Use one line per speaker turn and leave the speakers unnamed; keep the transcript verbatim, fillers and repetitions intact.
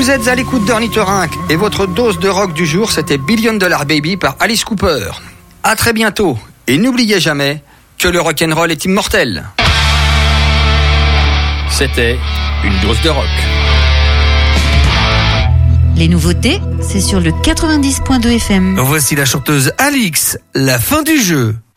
Vous êtes à l'écoute d'Ornithorynque et votre dose de rock du jour, c'était Billion Dollar Baby par Alice Cooper. À très bientôt et n'oubliez jamais que le rock'n'roll est immortel. C'était une dose de rock.
Les nouveautés, c'est sur le quatre-vingt-dix point deux F M.
Voici la chanteuse Alix, la fin du jeu.